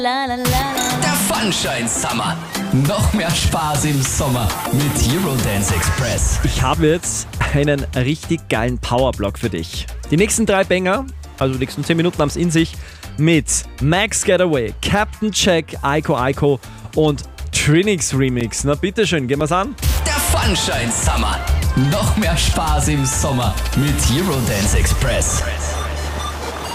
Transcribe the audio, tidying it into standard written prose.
Der Funshine Summer. Noch mehr Spaß im Sommer mit Eurodance Express. Ich habe jetzt einen richtig geilen Powerblock für dich. Die nächsten 3 Banger, also die nächsten 10 Minuten haben es in sich, mit Max Getaway, Captain Jack, Aiko und Trinix Remix. Na bitteschön, gehen wir's an. Der Funshine Summer. Noch mehr Spaß im Sommer mit Eurodance Express.